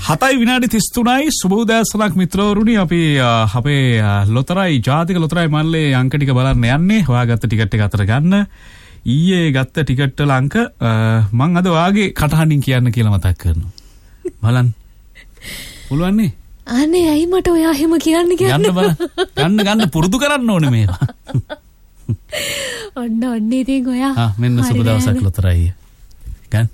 7 විනාඩි 33යි සුබෝදෑසනක් මිත්‍රවරුනි අපි අපේ ලොතරැයි ජාතික ලොතරැයි මල්ලේ අංක ටික බලන්න යන්නේ. හොයාගත්ත ටිකට් එක අතර ගන්න. ඊයේ ගත්ත ටිකට් වල අංක මම අද වාගේ කටහඬින් කියන්න කියලා මතක් කරනවා. බලන්න. පුළුවන් නේ? අනේ ඇයි මට ඔයා එහෙම කියන්න ගන්න පුරුදු කරන්න ඕනේ මේවා. ඔන්න ඉතින් ඔයා මෙන්න සුබ දවසක් ලොතරැයි. ගන්න.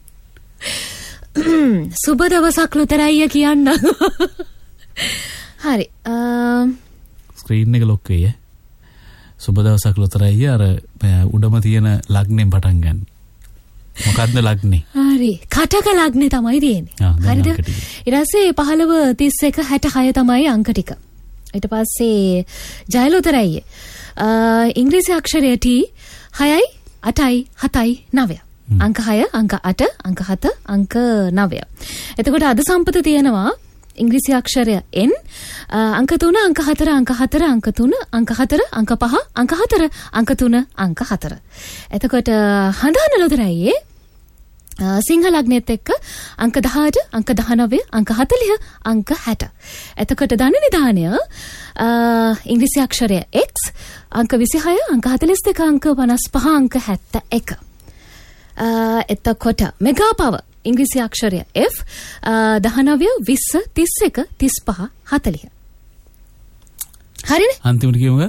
සුබ දවසක් ලොතරැයි කියන්න. හරි. ස්ක්‍රීන් එක ලොක් වෙයි. සුබ දවසක් ලොතරැයි අර උඩම තියෙන ලග්නෙන් පටන් ගන්න. මොකද්ද ලග්නේ? හරි. කටක ලග්නේ තමයි තියෙන්නේ. හරිද? ඊට පස්සේ 15 31 66 තමයි අංක ටික. ඊට පස්සේ ජය ලොතරැයි. ඉංග්‍රීසි අක්ෂරය T 6යි 8යි 7යි 9. අංක 6 අංක 8 අංක 7 අංක 9. එතකොට අද සම්පත තියෙනවා ඉංග්‍රීසි අක්ෂරය N අංක 3 අංක 4 අංක 4 අංක 3 අංක 4 අංක 5 අංක 4 අංක 3 අංක 4. එතකොට හඳහන ලොතරැයියේ සිංහ ලග්නෙත් එක්ක අංක 18 අංක 19 අංක 40 අංක 60. එතකොට ධන නිධානය ඉංග්‍රීසි අක්ෂරය X අංක 26 අංක 42 අංක 55 අංක 71. එතකොට මෙගා පව ඉංග්‍රීසි අක්ෂරය F 19 20 31 35 40. හරිනේ? අන්තිමට කියමුද?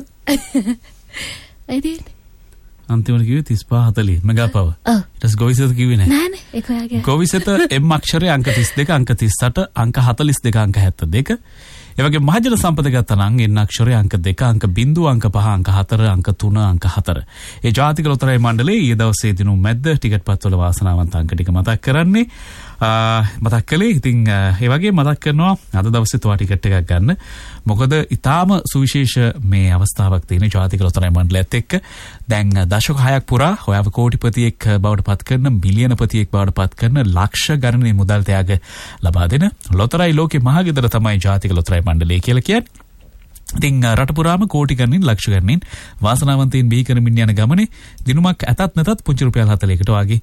එදින අන්තිමට කිව්වේ 35 40 මෙගා පව. ඊටස් ගොවිසෙත කිව්වේ නැහැ. නෑනේ ඒක ඔයාගේ. ගොවිසෙත M අක්ෂරය අංක 32 අංක 38 අංක 42 අංක 72. ඒ වගේ මහජන සම්පත ගත්තා නම් N අක්ෂරය අංක 2 අංක 0 අංක 5 අංක 4 අංක 3 අංක 4. ඒ ජාතික ලොතරැයි මණ්ඩලයේ ඊයේ දවසේ දිනු මැද්ද ටිකට් පත්වල වාසනාවන්ත අංක ටික මතක් කරන්නේ. මතක් කළේ ඉතින් ඒ වගේ මතක් කරනවා අද දවසේ තව ටිකට් එකක් ගන්න. මොකද ඊටාම සුවිශේෂ මේ අවස්ථාවක් තියෙන ජාතික ලොතරැයි මණ්ඩලයත් එක්ක දැන් දශක 6ක් පුරා ඔයාව කෝටිපතියෙක් බවට පත් කරන මිලියනපතියෙක් බවට පත් කරන ලක්ෂ ගණනේ මුදල් ත්‍යාග ලබා දෙන ලොතරැයි ලෝකේ මහගෙදර තමයි ජාතික ලොතරැයි මණ්ඩලය කියලා කියන්නේ. ඉතින් රට පුරාම කෝටි ගණනින් ලක්ෂ ගණනින් වාසනාවන්තයින් බිහි කරමින් යන ගමනේ දිනුමක් ඇතත් නැතත් පුංචි රුපියල් 40කට වගේ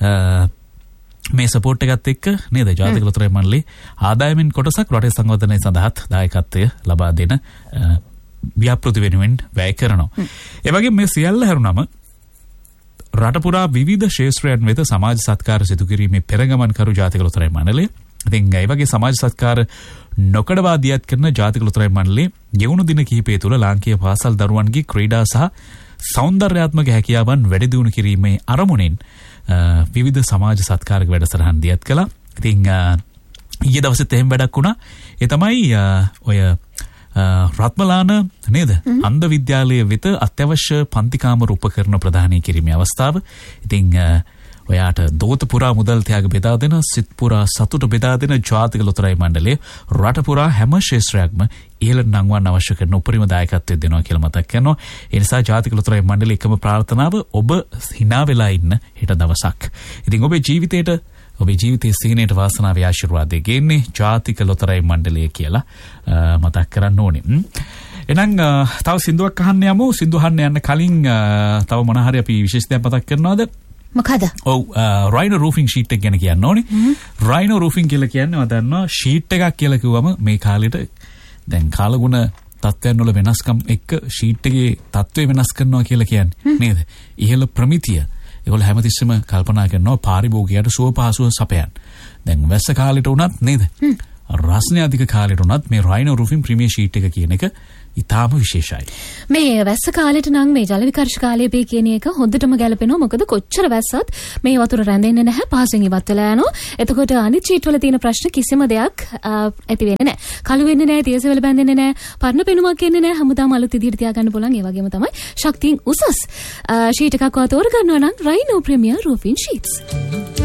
මේ සපෝට් එකත් එක්ක නේද ජාතික ලොතරැයි මණ්ඩලයේ ආදායමින් කොටසක් රටේ සංවර්ධනය සඳහාත් දායකත්වය ලබා දෙන ව්‍යාපෘති වෙනුවෙන් වැය කරනවා. ඒ වගේ මේ සියල්ල හැරුණම රට පුරා විවිධ ශාස්ත්‍රයන් වෙත සමාජ සත්කාර සිදු කිරීමේ පෙරගමන් කරු ජාතික ලොතරැයි මණ්ඩලය. ඉතින් ඒ වගේ සමාජ සත්කාර නොකඩවා දියත් කරන ජාතික ලොතරැයි මණ්ඩලයේ ගෙවුණු දින කිහිපය තුළ ලාංකීය පාසල් දරුවන්ගේ ක්‍රීඩා සහ සෞන්දර්යාත්මක හැකියාවන් වැඩි දියුණු කිරීමේ අරමුණෙන් විවිධ සමාජ සත්කාරක වැඩසටහන් දියත් කළා. ඉතින් ඊයේ දවසෙත් එහෙම වැඩක් වුණා. ඒ තමයි ඔය රත්මලාන නේද? අන්ධ විද්‍යාලයේ වෙත අත්‍යවශ්‍ය පන්ති කාමර උපකරණ ප්‍රදානය කිරීමේ අවස්ථාව. ඉතින් ඔයාට දෝත පුරා මුදල් ත්‍යාග බෙදා දෙන සිත් පුරා සතුට බෙදා දෙන ජාතික ලොතරැයි මණ්ඩලය රට පුරා හැම ශාස්ත්‍රයක්ම ඉහළ නංවන්න අවශ්‍ය කරන උපරිම දායකත්වය දෙනවා කියලා මතක් කරනවා. ඒ නිසා ජාතික ලොතරැයි මණ්ඩලයේ එකම ප්‍රාර්ථනාව ඔබ hina වෙලා ඉන්න හෙට දවසක්. ඉතින් ඔබේ ජීවිතයේ සිහිනයට වාසනාවේ ආශිර්වාදය ගේන්නේ ජාතික ලොතරැයි මණ්ඩලය කියලා මතක් කරන්න ඕනේ. එහෙනම් තව සින්දුවක් අහන්න යමු. සින්දු අහන්න යන්න කලින් තව මොන හරි අපි විශේෂ දෙයක් මතක් කරනවද? මොකද? ඔව් රයිනෝ රූෆින් ෂීට් එක ගැන කියන්න ඕනේ. රයිනෝ රූෆින් කියලා කියන්නේ මම දන්නවා ෂීට් එකක් කියලා කිව්වම මේ කාලෙට දැන් කාලගුණ තත්ත්වයන් වල වෙනස්කම් එක්ක ෂීට් එකේ තත්ත්වය වෙනස් කරනවා කියලා කියන්නේ නේද? ඉහළ ප්‍රමිතිය. ඒගොල්ලෝ හැමතිස්සෙම කල්පනා කරනවා පාරිභෝගිකයට සුව පහසුව සපයන්න. දැන් වැස්ස කාලෙට උනත් නේද? රස්නේ අධික කාලෙට උනත් මේ රයිනෝ රූෆින් ප්‍රීමියර් ෂීට් එක කියන එක ඉතාම විශේෂයි. මේ වැස්ස කාලෙට නම් මේ ජල විකර්ෂ කාලයේ බේ කියන එක හොඳටම ගැලපෙනවා. මොකද කොච්චර වැස්සත් මේ වතුර රැඳෙන්නේ නැහැ. පහසෙන් ඉවත් වෙලා යනවා. එතකොට අනිත් ෂීට් වල තියෙන ප්‍රශ්න කිසිම දෙයක් ඇති වෙන්නේ නැහැ. කළු වෙන්නේ නැහැ, තියසෙවල බැඳෙන්නේ නැහැ, පරණ පෙනුමක් එන්නේ නැහැ. හැමදාම අලුත් විදිහට තියාගන්න පුළුවන්. ඒ වගේම තමයි ශක්තියින් උසස් ෂීට් එකක් වා තෝරගන්නවා නම් රයිනෝ ප්‍රීමියර් රූෆින් ෂීට්ස්.